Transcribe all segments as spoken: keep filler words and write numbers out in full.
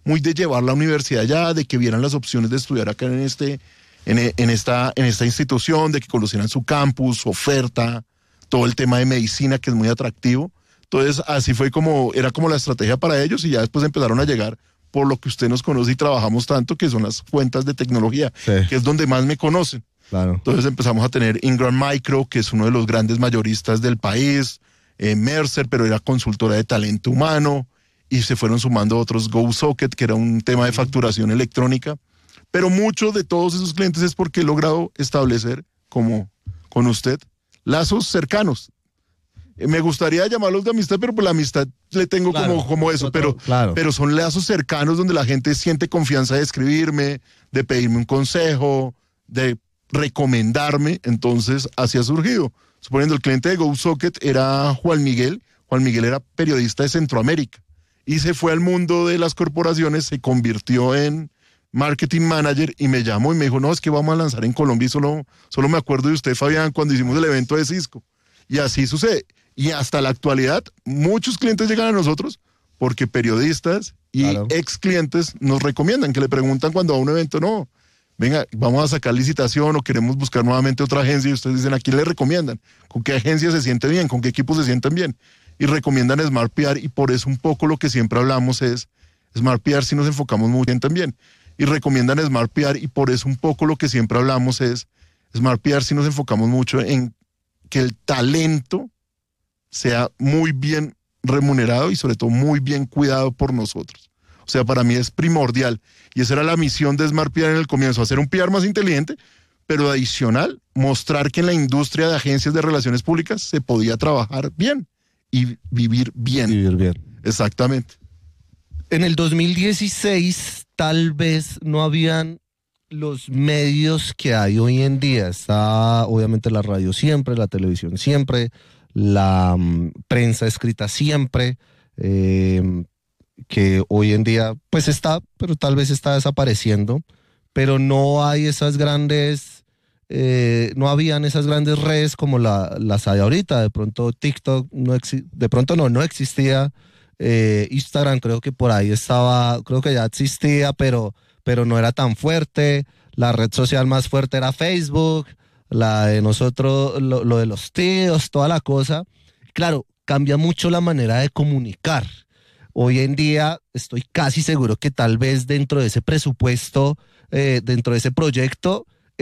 muy de llevar la universidad allá, de que vieran las opciones de estudiar acá en este, en, en esta, en esta institución, de que conocieran su campus, su oferta, todo el tema de medicina que es muy atractivo. Entonces así fue como, era como la estrategia para ellos, y ya después empezaron a llegar por lo que usted nos conoce y trabajamos tanto, que son las cuentas de tecnología, sí, que es donde más me conocen. Claro. Entonces empezamos a tener Ingram Micro, que es uno de los grandes mayoristas del país, eh, Mercer, pero era consultora de talento humano, y se fueron sumando otros, GoSocket, que era un tema de facturación electrónica. Pero muchos de todos esos clientes es porque he logrado establecer, como con usted, lazos cercanos. Me gustaría llamarlos de amistad, pero por la amistad le tengo claro, como, como eso, pero, claro. pero son lazos cercanos donde la gente siente confianza de escribirme, de pedirme un consejo, de recomendarme. Entonces así ha surgido. Suponiendo el cliente de GoSocket era Juan Miguel, Juan Miguel era periodista de Centroamérica y se fue al mundo de las corporaciones, se convirtió en marketing manager y me llamó y me dijo, no, es que vamos a lanzar en Colombia y solo, solo me acuerdo de usted, Fabián, cuando hicimos el evento de Cisco. Y así sucede. Y hasta la actualidad, muchos clientes llegan a nosotros porque periodistas y claro. ex clientes nos recomiendan, que le preguntan cuando va a un evento, no, venga, vamos a sacar licitación o queremos buscar nuevamente otra agencia, y ustedes dicen, ¿a quién le recomiendan? ¿Con qué agencia se siente bien? ¿Con qué equipo se sienten bien? Y recomiendan Smart P R, y por eso un poco lo que siempre hablamos es, Smart P R si nos enfocamos muy bien también, y recomiendan Smart P R, y por eso un poco lo que siempre hablamos es, Smart P R si nos enfocamos mucho en que el talento sea muy bien remunerado y sobre todo muy bien cuidado por nosotros. O sea, para mí es primordial, y esa era la misión de Smart P R en el comienzo, hacer un P R más inteligente, pero adicional, mostrar que en la industria de agencias de relaciones públicas se podía trabajar bien y vivir bien. Vivir bien. Exactamente. En el dos mil dieciséis tal vez no habían los medios que hay hoy en día. Está obviamente la radio siempre, la televisión siempre, la um, prensa escrita siempre, eh, que hoy en día pues está, pero tal vez está desapareciendo, pero no hay esas grandes, eh, no habían esas grandes redes como la, las hay ahorita. De pronto TikTok no exi- de pronto no, no existía, eh, Instagram creo que por ahí estaba, creo que ya existía, pero, pero no era tan fuerte. La red social más fuerte era Facebook, la de nosotros, lo, lo de los tíos, toda la cosa. Claro, cambia mucho la manera de comunicar. Hoy en día estoy casi seguro que tal vez dentro de ese presupuesto, eh, dentro de ese proyecto,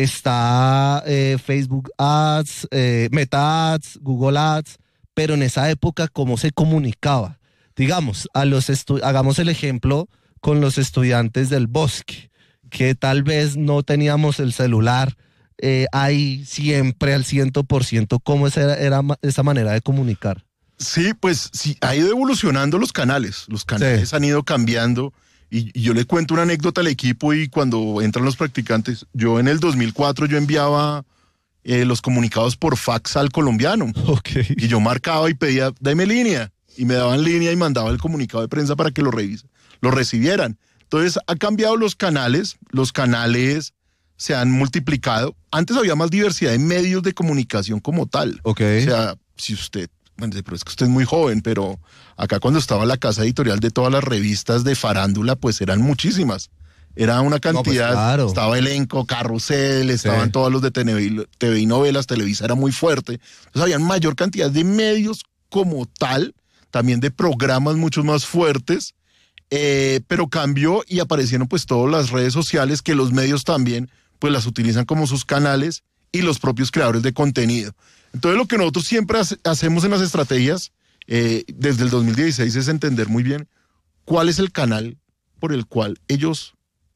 está eh, Facebook Ads, eh, Meta Ads, Google Ads, pero en esa época, ¿cómo se comunicaba? Digamos, a los estu- hagamos el ejemplo con los estudiantes del Bosque, que tal vez no teníamos el celular eh, ahí siempre al ciento por ciento. ¿Cómo esa era, era esa manera de comunicar? Sí, pues sí, ha ido evolucionando los canales, los canales sí. han ido cambiando, y, y yo le cuento una anécdota al equipo, y cuando entran los practicantes, yo en el dos mil cuatro yo enviaba eh, los comunicados por fax al colombiano, okay. y yo marcaba y pedía, dame línea, y me daban línea y mandaba el comunicado de prensa para que lo revisen, lo recibieran. Entonces ha cambiado los canales, los canales se han multiplicado. Antes había más diversidad de medios de comunicación como tal. Okay. O sea, si usted, bueno, pero es que usted es muy joven, pero acá cuando estaba la casa editorial de todas las revistas de farándula, pues eran muchísimas. Era una cantidad, no, pues claro. Estaba Elenco, Carrusel, estaban sí. todos los de T V y novelas, Televisa era muy fuerte. Entonces había mayor cantidad de medios como tal, también de programas muchos más fuertes. Eh, pero cambió y aparecieron pues todas las redes sociales, que los medios también pues las utilizan como sus canales, y los propios creadores de contenido. Entonces lo que nosotros siempre hace, hacemos en las estrategias eh, desde el dos mil dieciséis es entender muy bien cuál es el canal por el cual ellos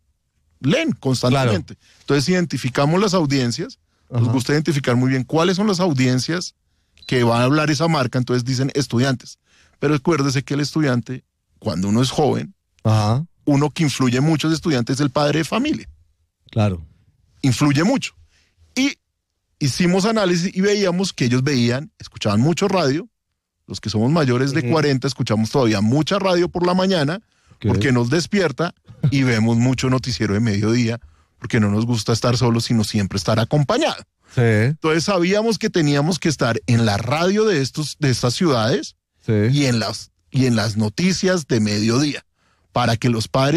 leen constantemente. Claro. Entonces identificamos las audiencias. Ajá. Nos gusta identificar muy bien cuáles son las audiencias que van a hablar esa marca. Entonces dicen estudiantes, pero acuérdese que el estudiante, cuando uno es joven, Ajá. uno que influye mucho de estudiantes es el padre de familia. Claro. Influye mucho. Y hicimos análisis y veíamos que ellos veían, escuchaban mucho radio. Los que somos mayores de uh-huh. cuarenta escuchamos todavía mucha radio por la mañana, okay. porque nos despierta, y vemos mucho noticiero de mediodía, porque no nos gusta estar solos, sino siempre estar acompañados. Sí. Entonces sabíamos que teníamos que estar en la radio de, estos, de estas ciudades, sí. y en las y en las noticias de mediodía, para que los padres